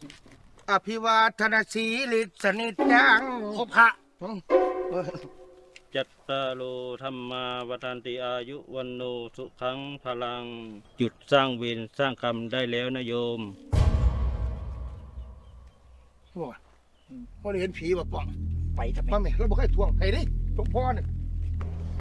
อภิวาทนาสีลิสนิจจังขอพระจัตตาโลธรรมาวันติอายุวันโนสุขังพลังหยุดสร้างเวรสร้างกรรมได้แล้วนะโยมว่าได้เห็นผีบ่ป่องไปทำไมมาแม่เราบ่เคยทวงให้ดิหลวงพ่อเนี่ย